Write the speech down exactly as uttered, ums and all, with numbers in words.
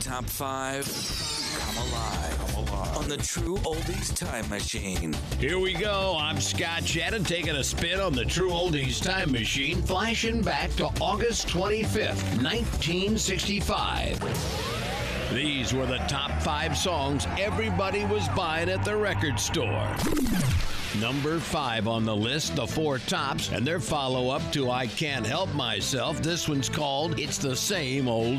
top five come alive, come alive on the True Oldies Time Machine. Here we go. I'm Scott Shannon taking a spin on the True Oldies Time Machine, flashing back to August twenty-fifth, nineteen sixty-five. These were the top five songs everybody was buying at the record store. Number five on the list, the Four Tops, and their follow-up to I Can't Help Myself. This one's called It's the Same Old